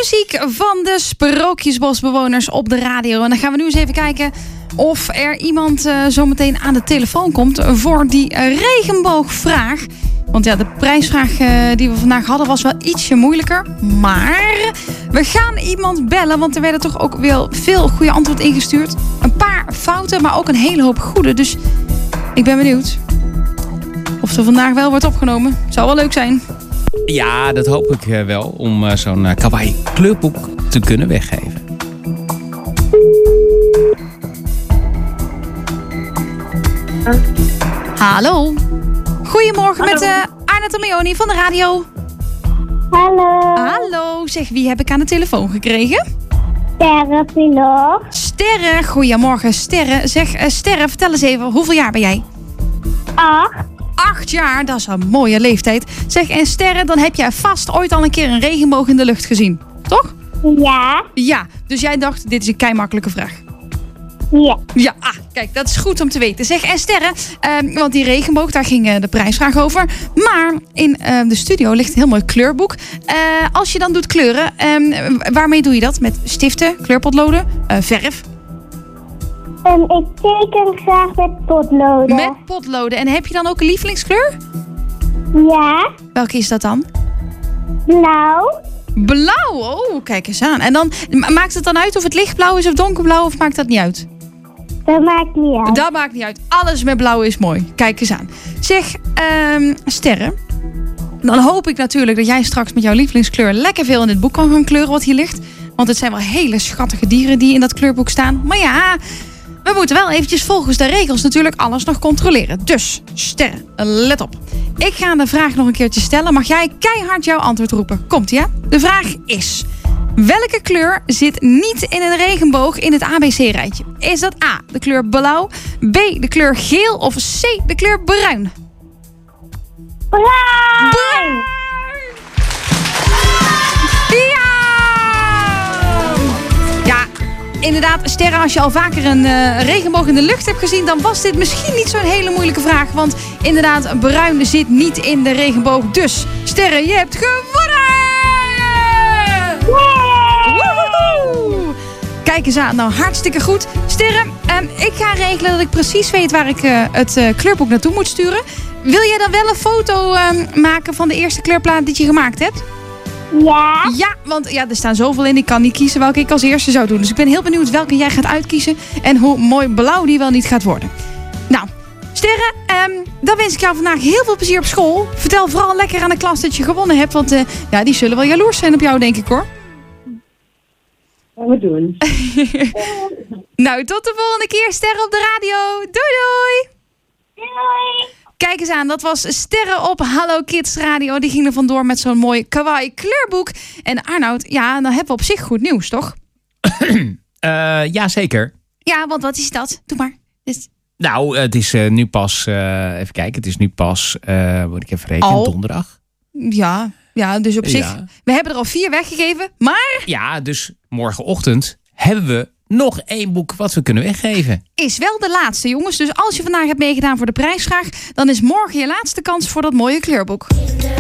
muziek van de Sprookjesbosbewoners op de radio. En dan gaan we nu eens even kijken of er iemand zometeen aan de telefoon komt voor die regenboogvraag. Want ja, de prijsvraag die we vandaag hadden was wel ietsje moeilijker. Maar we gaan iemand bellen, want er werden toch ook wel veel goede antwoorden ingestuurd. Een paar fouten, maar ook een hele hoop goede. Dus ik ben benieuwd of er vandaag wel wordt opgenomen. Zou wel leuk zijn. Ja, dat hoop ik wel. Om zo'n kawaii kleurboek te kunnen weggeven. Hallo. Goedemorgen. Hallo. Met Arne Tomioni van de radio. Hallo. Hallo. Zeg, wie heb ik aan de telefoon gekregen? Sterre Pilot. Sterre. Goedemorgen, Sterre. Zeg, Sterre, vertel eens even, hoeveel jaar ben jij? 8. 8 jaar, dat is een mooie leeftijd. Zeg, en Sterre, dan heb jij vast ooit al een keer een regenboog in de lucht gezien, toch? Ja. Ja, dus jij dacht, dit is een keimakkelijke vraag. Ja. Ja, kijk, dat is goed om te weten. Zeg, en Sterre, want die regenboog, daar ging de prijsvraag over. Maar in de studio ligt een heel mooi kleurboek. Als je dan doet kleuren, waarmee doe je dat? Met stiften, kleurpotloden, verf? Ik teken graag met potloden. Met potloden. En heb je dan ook een lievelingskleur? Ja. Welke is dat dan? Blauw. Blauw, oh, kijk eens aan. En dan maakt het dan uit of het lichtblauw is of donkerblauw, of maakt dat niet uit? Dat maakt niet uit. Dat maakt niet uit. Alles met blauw is mooi. Kijk eens aan. Zeg, Sterre, dan hoop ik natuurlijk dat jij straks met jouw lievelingskleur lekker veel in dit boek kan gaan kleuren wat hier ligt. Want het zijn wel hele schattige dieren die in dat kleurboek staan. Maar ja, we moeten wel eventjes volgens de regels natuurlijk alles nog controleren. Dus, Sterre, let op. Ik ga de vraag nog een keertje stellen. Mag jij keihard jouw antwoord roepen? Komt-ie, ja? De vraag is: welke kleur zit niet in een regenboog in het ABC-rijtje? Is dat A, de kleur blauw, B, de kleur geel of C, de kleur bruin? Bruin. Ja! Ja, inderdaad, Sterre, als je al vaker een regenboog in de lucht hebt gezien, dan was dit misschien niet zo'n hele moeilijke vraag. Want inderdaad, bruin zit niet in de regenboog. Dus, Sterre, je hebt gewonnen! Woehoe! Kijk eens aan, nou hartstikke goed. Sterre, ik ga regelen dat ik precies weet waar ik het kleurboek naartoe moet sturen. Wil jij dan wel een foto maken van de eerste kleurplaat die je gemaakt hebt? Ja. Ja, want ja, er staan zoveel in. Ik kan niet kiezen welke ik als eerste zou doen. Dus ik ben heel benieuwd welke jij gaat uitkiezen en hoe mooi blauw die wel niet gaat worden. Nou, Sterre, dan wens ik jou vandaag heel veel plezier op school. Vertel vooral lekker aan de klas dat je gewonnen hebt, want ja, die zullen wel jaloers zijn op jou, denk ik, hoor. Wat we doen. Nou, tot de volgende keer, Sterre op de radio. Doei, doei! Doei. Kijk eens aan, dat was Sterre op Hallo Kids Radio. Die ging er vandoor met zo'n mooi kawaii kleurboek. En Arnoud, ja, dan hebben we op zich goed nieuws, toch? Ja, zeker. Ja, want wat is dat? Doe maar. Nou, het is nu pas, even kijken, het is nu pas, moet ik even rekenen, donderdag. Ja, dus op zich, we hebben er al 4 weggegeven, maar... Ja, dus morgenochtend hebben we nog 1 boek wat we kunnen weggeven. Is wel de laatste, jongens. Dus als je vandaag hebt meegedaan voor de prijsvraag, dan is morgen je laatste kans voor dat mooie kleurboek.